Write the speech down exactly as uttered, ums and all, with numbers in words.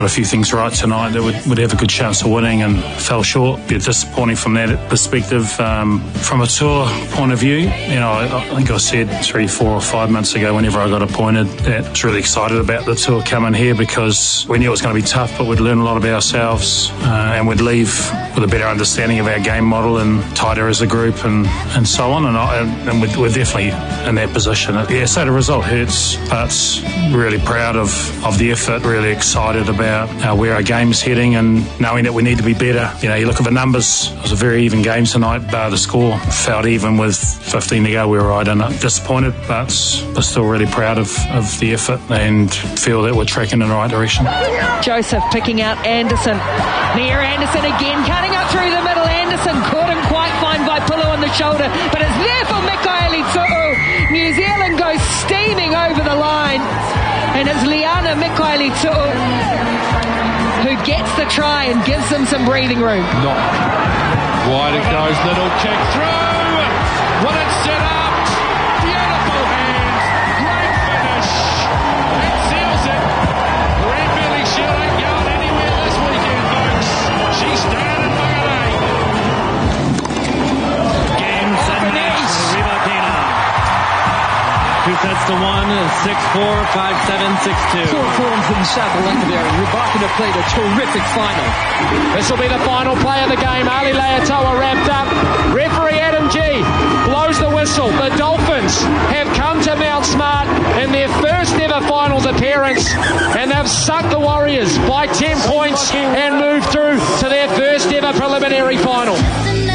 A few things right tonight that would, would have a good chance of winning and fell short. A bit disappointing from that perspective. Um, from a tour point of view, you know, I, I think I said three, four or five months ago whenever I got appointed that I was really excited about the tour coming here because we knew it was going to be tough, but we'd learn a lot about ourselves uh, and we'd leave with a better understanding of our game model and tighter as a group and, and so on. And, I, and we're, we're definitely in that position. Yeah, so the result hurts, but really proud of, of the effort, really excited about Uh, where our game's heading and knowing that we need to be better. You know, you look at the numbers, it was a very even game tonight, bar the score. Felt even with fifteen to go, we were right in it. Disappointed, but, but still really proud of, of the effort and feel that we're tracking in the right direction. Joseph picking out Anderson. Near Anderson again, cutting up through the middle. Anderson couldn't quite find Vaipulu on the shoulder, but it's there for Mikaeli Tu'u. New Zealand goes steaming over the line, and it's Liana Mikaeli Tu'u who gets the try and gives them some breathing room. Not wide it goes, little kick through. Well, it's set up. Beautiful hands. Great finish. It seals it. Red Billy Shield ain't going anywhere this weekend, folks. She's started Whangarei. Game, set, match. Riva Pena. Two sets to one, six four, five seven, six two. Two forms in South Olympic area. Rubakina played a terrific final. This will be the final play of the game. Ali Leatoa wrapped up. Referee Adam G blows the whistle. The Dolphins have come to Mount Smart in their first ever finals appearance, and they've sucked the Warriors by ten points and moved through to their first ever preliminary final.